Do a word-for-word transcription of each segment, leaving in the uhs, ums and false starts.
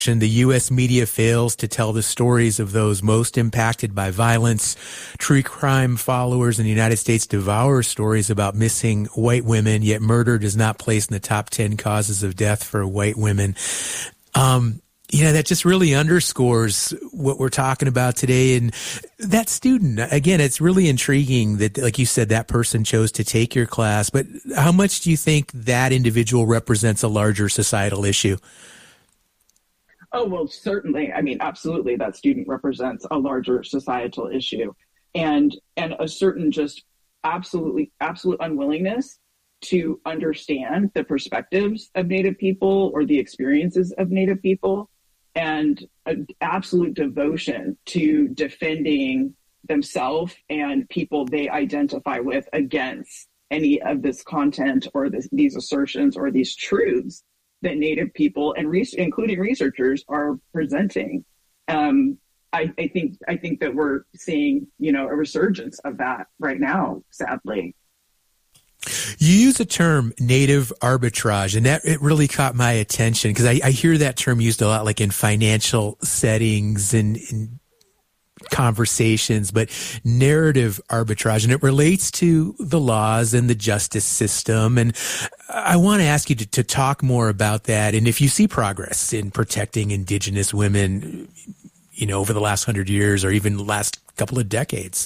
The U S media fails to tell the stories of those most impacted by violence. True crime followers in the United States devour stories about missing white women, yet murder does not place in the top ten causes of death for white women. Um, you know, that just really underscores what we're talking about today. And that student, again, it's really intriguing that, like you said, that person chose to take your class. But how much do you think that individual represents a larger societal issue? Oh, well, certainly. I mean, absolutely. That student represents a larger societal issue and and a certain just absolutely, absolute unwillingness to understand the perspectives of Native people or the experiences of Native people, and an absolute devotion to defending themselves and people they identify with against any of this content or this, these assertions or these truths that Native people and re- including researchers are presenting. Um, I, I think I think that we're seeing, you know, a resurgence of that right now, sadly. You use the term native arbitrage, and that it really caught my attention because I, I hear that term used a lot, like in financial settings and in conversations, but narrative arbitrage, and it relates to the laws and the justice system. And I want to ask you to, to talk more about that. And if you see progress in protecting Indigenous women, you know, over the last hundred years or even the last couple of decades.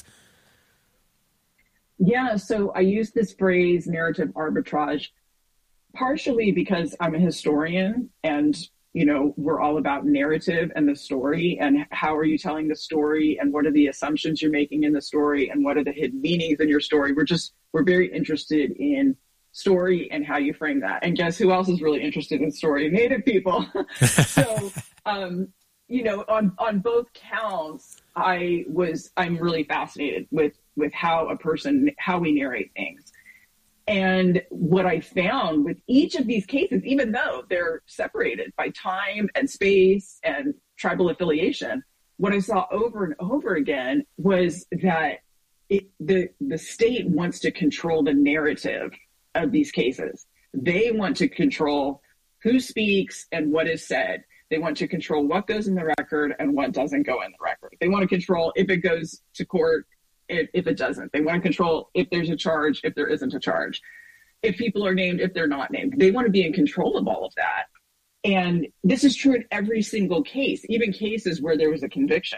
Yeah, so I use this phrase narrative arbitrage partially because I'm a historian and, you know, we're all about narrative and the story and how are you telling the story and what are the assumptions you're making in the story and what are the hidden meanings in your story. We're just, we're very interested in story and how you frame that. And guess who else is really interested in story? Native people. So, um, you know, on, on both counts, I was, I'm really fascinated with, with how a person, how we narrate things. And what I found with each of these cases, even though they're separated by time and space and tribal affiliation, what I saw over and over again was that it, the, the state wants to control the narrative of these cases. They want to control who speaks and what is said. They want to control what goes in the record and what doesn't go in the record. They want to control if it goes to court, if, if it doesn't. They want to control if there's a charge, if there isn't a charge, if people are named, if they're not named. They want to be in control of all of that. And this is true in every single case, even cases where there was a conviction.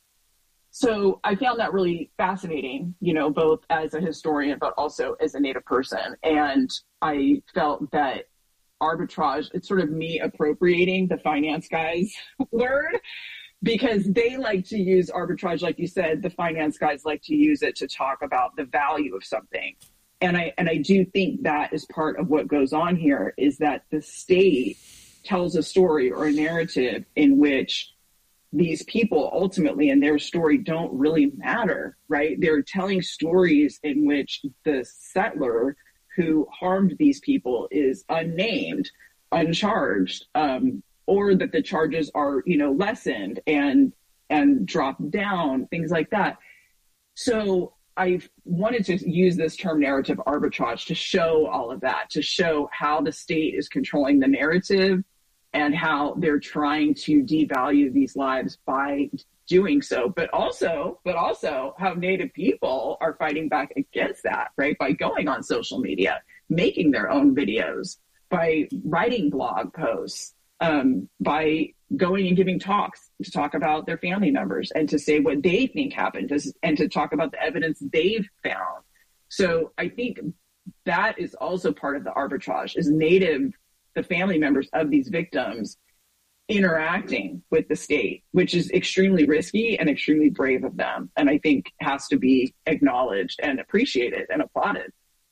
So I found that really fascinating, you know, both as a historian, but also as a Native person. And I felt that arbitrage, it's sort of me appropriating the finance guys' word, because they like to use arbitrage, like you said, the finance guys like to use it to talk about the value of something. And I and I do think that is part of what goes on here, is that the state tells a story or a narrative in which these people ultimately in their story don't really matter, right? They're telling stories in which the settler who harmed these people is unnamed, uncharged, um, or that the charges are, you know, lessened and and dropped down, things like that. So I wanted to use this term narrative arbitrage to show all of that, to show how the state is controlling the narrative and how they're trying to devalue these lives by doing so, but also, but also how Native people are fighting back against that, right? By going on social media, making their own videos, by writing blog posts, um, by going and giving talks to talk about their family members and to say what they think happened and to talk about the evidence they've found. So I think that is also part of the arbitrage, is Native, the family members of these victims, interacting with the state, which is extremely risky and extremely brave of them. And I think has to be acknowledged and appreciated and applauded.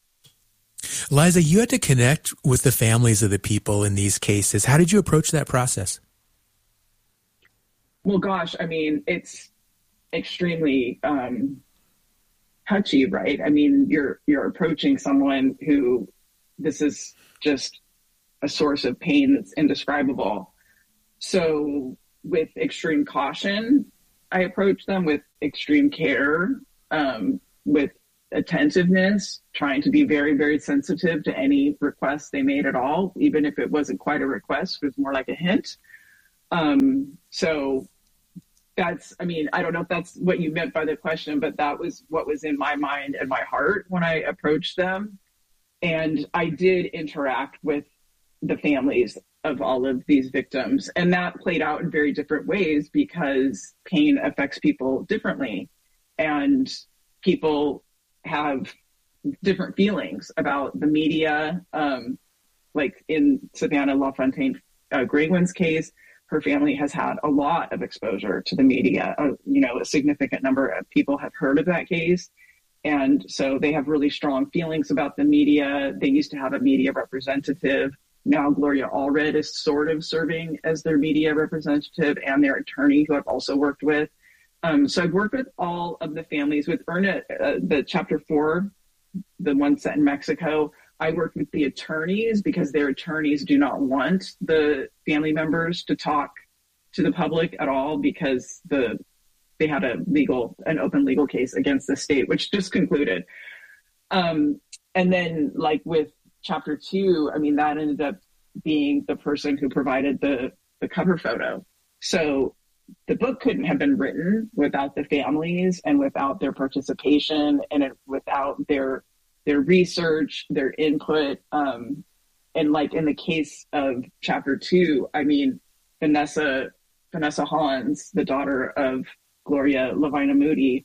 Liza, you had to connect with the families of the people in these cases. How did you approach that process? Well, gosh, I mean, it's extremely um, touchy, right? I mean, you're you're approaching someone who this is just a source of pain that's indescribable. So with extreme caution, I approach them with extreme care, um, with attentiveness, trying to be very, very sensitive to any requests they made at all, even if it wasn't quite a request, it was more like a hint. Um, so that's, I mean, I don't know if that's what you meant by the question, but that was what was in my mind and my heart when I approached them. And I did interact with the families of all of these victims. And that played out in very different ways because pain affects people differently. And people have different feelings about the media. Um, like in Savannah LaFontaine uh, Greywin's case, her family has had a lot of exposure to the media. Uh, you know, a significant number of people have heard of that case. And so they have really strong feelings about the media. They used to have a media representative. Now Gloria Allred is sort of serving as their media representative and their attorney, who I've also worked with. Um, so I've worked with all of the families. With Erna, uh, the chapter four, the one set in Mexico, I worked with the attorneys because their attorneys do not want the family members to talk to the public at all because the they had a legal, an open legal case against the state, which just concluded. Um, and then like with chapter two, I mean, that ended up being the person who provided the, the cover photo. So the book couldn't have been written without the families and without their participation and it, without their their research, their input. Um, and like in the case of chapter two, I mean, Vanessa, Vanessa Hans, the daughter of Gloria Lavina Moody,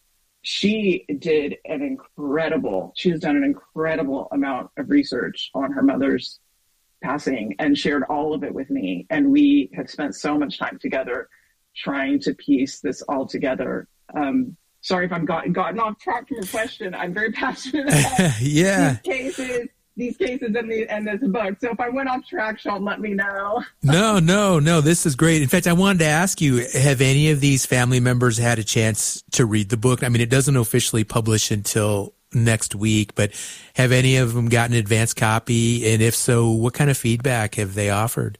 she did an incredible, she has done an incredible amount of research on her mother's passing and shared all of it with me. And we have spent so much time together trying to piece this all together. Um, sorry if I've got, gotten off track from your question. I'm very passionate about yeah. these cases. these cases in the in this book. So if I went off track, Sean, let me know. no, no, no. This is great. In fact, I wanted to ask you, have any of these family members had a chance to read the book? I mean, it doesn't officially publish until next week, but have any of them gotten an advance copy? And if so, what kind of feedback have they offered?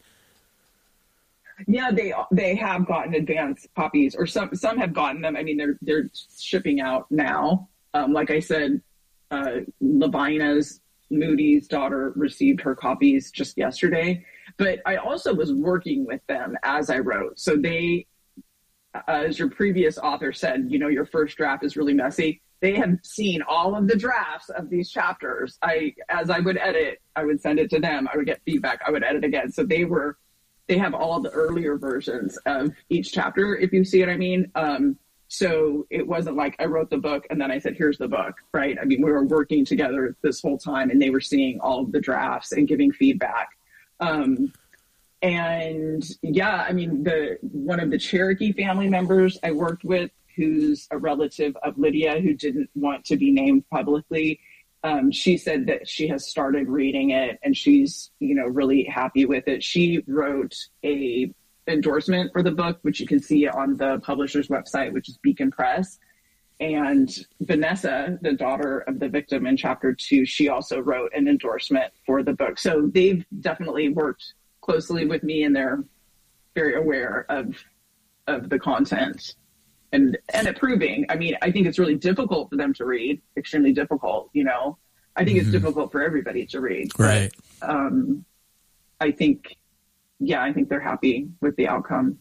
Yeah, they they have gotten advance copies, or some some have gotten them. I mean, they're they're shipping out now. Um, like I said, uh, Lavina's Moody's daughter received her copies just yesterday, but I also was working with them as I wrote. So they, uh, as your previous author said, you know, your first draft is really messy. They have seen all of the drafts of these chapters. I, as I would edit, I would send it to them. I would get feedback. I would edit again. So they were, they have all the earlier versions of each chapter, if you see what I mean. Um, So it wasn't like I wrote the book and then I said, here's the book, right? I mean, we were working together this whole time and they were seeing all of the drafts and giving feedback. Um, and yeah, I mean, the one of the Cherokee family members I worked with, who's a relative of Lydia who didn't want to be named publicly, um, she said that she has started reading it and she's, you know, really happy with it. She wrote a endorsement for the book, which you can see on the publisher's website, which is Beacon Press. And Vanessa, the daughter of the victim in chapter two, she also wrote an endorsement for the book. So they've definitely worked closely with me and they're very aware of of the content and and approving. I mean, I think it's really difficult for them to read, extremely difficult, you know. I think mm-hmm. it's difficult for everybody to read. Right. But, um, I think Yeah, I think they're happy with the outcome.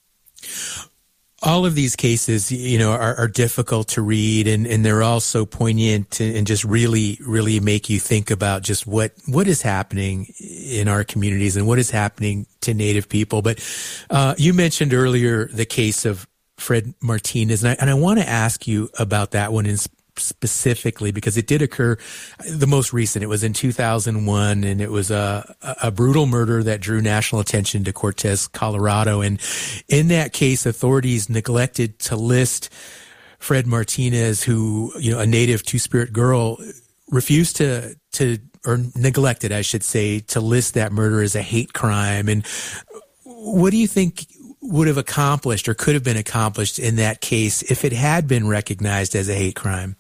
All of these cases, you know, are, are difficult to read, and, and they're all so poignant and just really, really make you think about just what, what is happening in our communities and what is happening to Native people. But uh, you mentioned earlier the case of Fred Martinez, and I, and I want to ask you about that one in specifically because it did occur, the most recent, it was in two thousand one, and it was a, a brutal murder that drew national attention to Cortez, Colorado. And in that case, authorities neglected to list Fred Martinez, who, you know, a native Two-Spirit girl, refused to, to, or neglected, I should say, to list that murder as a hate crime. And what do you think would have accomplished or could have been accomplished in that case if it had been recognized as a hate crime?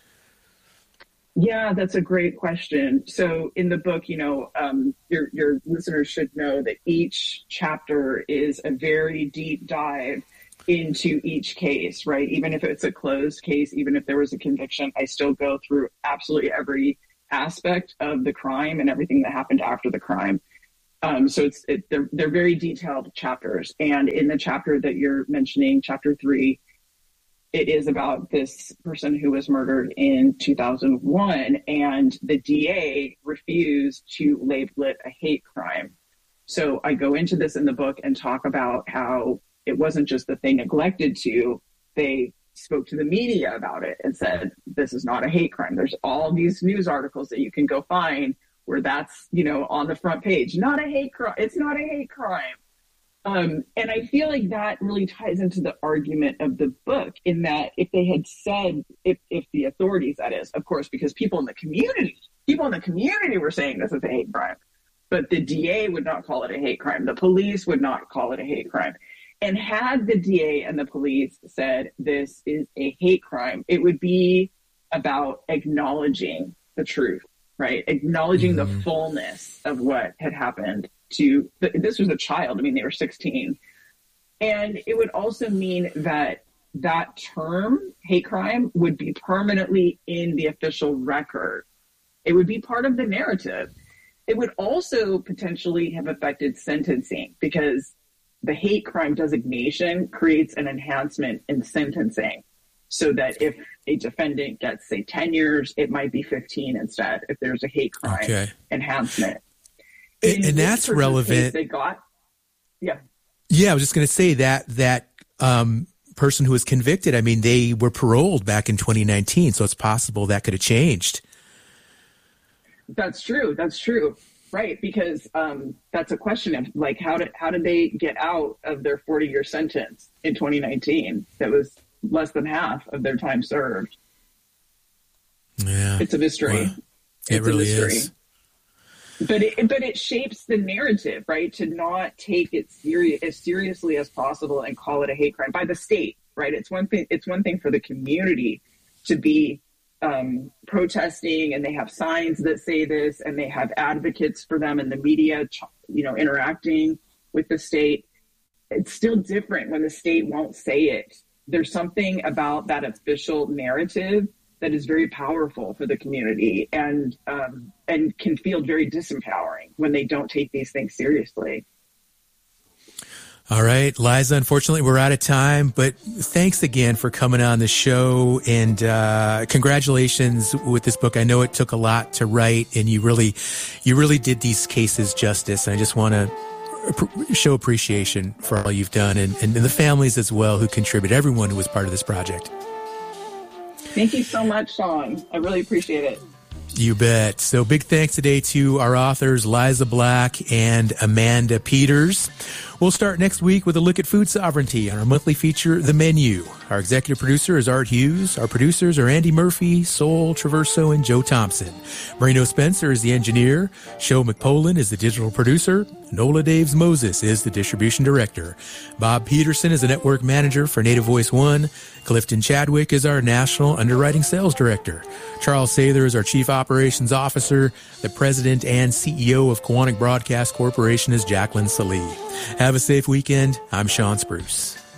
Yeah, that's a great question. So in the book, you know, um, your, your listeners should know that each chapter is a very deep dive into each case, right? Even if it's a closed case, even if there was a conviction, I still go through absolutely every aspect of the crime and everything that happened after the crime. Um, so it's it, they're they're very detailed chapters, and in the chapter that you're mentioning, chapter three, it is about this person who was murdered in two thousand one, and the D A refused to label it a hate crime. So I go into this in the book and talk about how it wasn't just that they neglected to, they spoke to the media about it and said, this is not a hate crime. There's all these news articles that you can go find where that's, you know, on the front page, not a hate crime. It's not a hate crime. Um, and I feel like that really ties into the argument of the book, in that if they had said, if, if the authorities, that is, of course, because people in the community, people in the community were saying this is a hate crime, but the D A would not call it a hate crime. The police would not call it a hate crime. And had the D A and the police said this is a hate crime, it would be about acknowledging the truth, right? Acknowledging mm-hmm. the fullness of what had happened to, this was a child. I mean, they were sixteen. And it would also mean that that term, hate crime, would be permanently in the official record. It would be part of the narrative. It would also potentially have affected sentencing, because the hate crime designation creates an enhancement in sentencing, so that if a defendant gets, say, ten years, it might be fifteen instead, if there's a hate crime okay. enhancement. And, and that's relevant. They got, yeah. Yeah, I was just going to say that that um, person who was convicted, I mean, they were paroled back in twenty nineteen, so it's possible that could have changed. That's true. That's true. Right, because um, that's a question of, like, how did how did they get out of their forty-year sentence in twenty nineteen? That was less than half of their time served. Yeah, it's a mystery. Well, it it's really a mystery. is. But it but it shapes the narrative, right? To not take it serious as seriously as possible and call it a hate crime by the state, right? It's one thing. It's one thing for the community to be Um, protesting, and they have signs that say this, and they have advocates for them in the media, you know, interacting with the state. It's still different when the state won't say it. There's something about that official narrative that is very powerful for the community, and um, and can feel very disempowering when they don't take these things seriously. All right, Liza, unfortunately, we're out of time, but thanks again for coming on the show, and uh, congratulations with this book. I know it took a lot to write, and you really, you really did these cases justice. And I just want to show appreciation for all you've done, and, and the families as well who contribute, everyone who was part of this project. Thank you so much, Sean. I really appreciate it. You bet. So big thanks today to our authors, Liza Black and Amanda Peters. We'll start next week with a look at food sovereignty on our monthly feature, The Menu. Our executive producer is Art Hughes. Our producers are Andy Murphy, Sol Traverso, and Joe Thompson. Marino Spencer is the engineer. Sho McPolin is the digital producer. Nola Daves Moses is the distribution director. Bob Peterson is the network manager for Native Voice One. Clifton Chadwick is our national underwriting sales director. Charles Sather is our chief operations officer. The president and C E O of Kiwanis Broadcast Corporation is Jacqueline Salee. Have a safe weekend. I'm Sean Spruce.